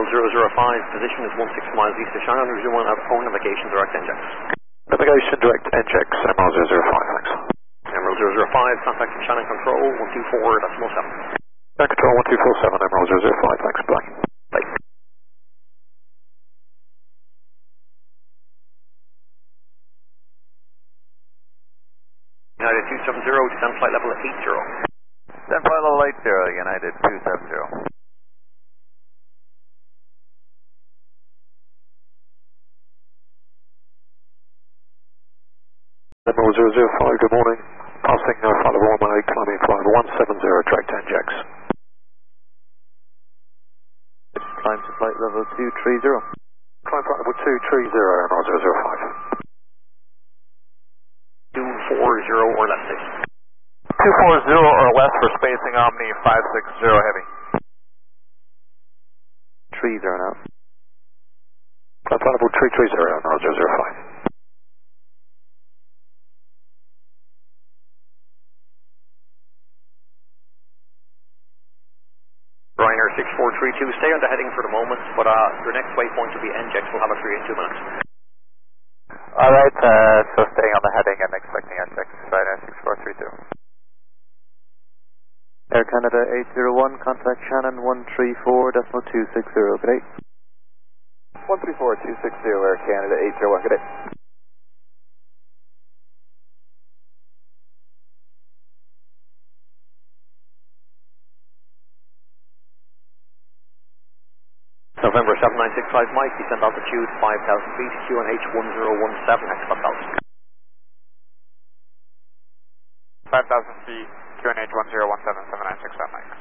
position is 16 miles east of Shannon, resume on own navigation direct NGEX. Navigation direct NGEX, Emerald 005, thanks. Emerald 005, contact from Shannon Control, 124.7. Shannon Control 1247, Emerald 005, thanks, bye. Bye. United 270, descend flight level 80. Descend flight level 80, United 270. Emerald 005, good morning. Passing flight level 118, climbing flight level 170, direct NGEX. Climb to flight level 230. Climb flight level 230, Emerald 005. 240 or less, please. 240 or less for spacing Omni 560 heavy. 30 now. Climb flight level 330, Emerald 005. Ryanair 6432, stay on the heading for the moment, but your next waypoint will be NGEX, we'll have it for you in 2 minutes. Alright, so staying on the heading and expecting NGEX, Ryanair 6432. Air Canada 801, contact Shannon 134.260, good day. 134.260, Air Canada 801, good day. November 7965 Mike, descend altitude 5,000 feet, QNH 1017, expect out. 5,000 feet, QNH 1017, 7965 Mike.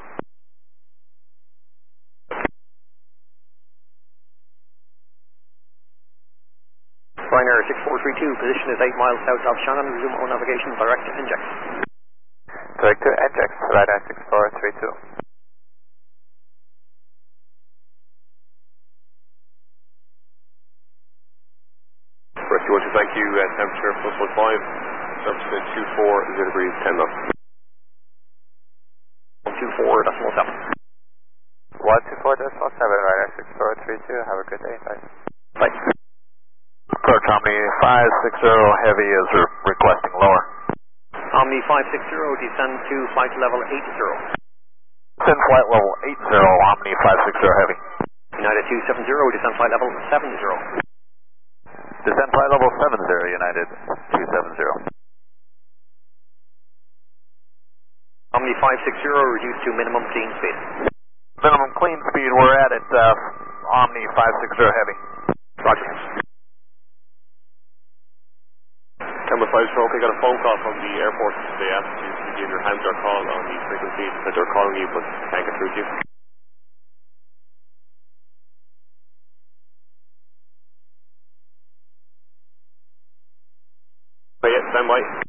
Ryanair 6432, position is 8 miles south of Shannon, resume on navigation direct to NGEX. Direct to NGEX, Ryanair 6432. Rescue 1, thank you, temperature +15, subsequent 24, 0 degrees, 10 knots. 124.7. 124.7, Ryanair 6432, have a good day, bye. Bye. Approach Omni 560 heavy is requesting lower. Omni 560, descend to flight level 80. Descend flight level 80, Omni 560 heavy. United 270, descend flight level 70. Descend flight level 70, United 270. Omni 560, reduced to minimum clean speed. Minimum clean speed, we're at Omni 560 heavy. Roger. Number 5 stroke, I got a phone call from the airport. They asked you to give your handler a call on the frequency that they're calling you, but can't get through to you. But yeah, stand by.